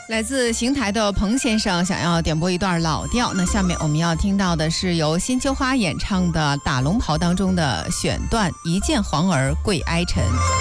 来自邢台的彭先生想要点播一段老调，那下面我们要听到的是由辛秋花演唱的《打龙袍》当中的选段《一见黄儿贵哀臣》。